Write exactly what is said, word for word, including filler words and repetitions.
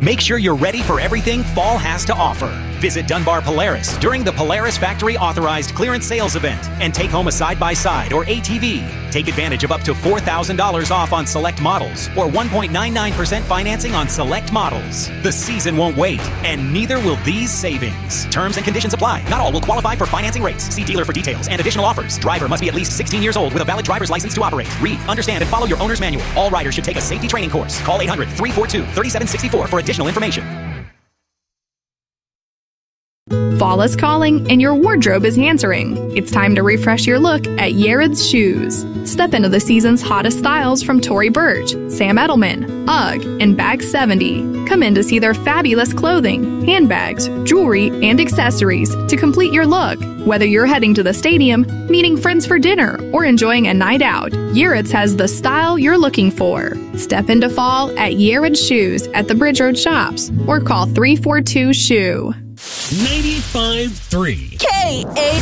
Make sure you're ready for everything fall has to offer. Visit Dunbar Polaris during the Polaris Factory Authorized Clearance Sales Event and take home a side-by-side or A T V. Take advantage of up to four thousand dollars off on select models or one point nine nine percent financing on select models. The season won't wait, and neither will these savings. Terms and conditions apply. Not all will qualify for financing rates. See dealer for details and additional offers. Driver must be at least sixteen years old with a valid driver's license to operate. Read, understand, and follow your owner's manual. All riders should take a safety training course. Call eight hundred, three four two, three seven six four for additional information. Fall is calling and your wardrobe is answering. It's time to refresh your look at Yared's Shoes. Step into the season's hottest styles from Tory Burch, Sam Edelman, UGG, and Bag seventy. Come in to see their fabulous clothing, handbags, jewelry, and accessories to complete your look. Whether you're heading to the stadium, meeting friends for dinner, or enjoying a night out, Yared's has the style you're looking for. Step into fall at Yared's Shoes at the Bridge Road Shops or call three four two, S H O E. ninety-five point three K A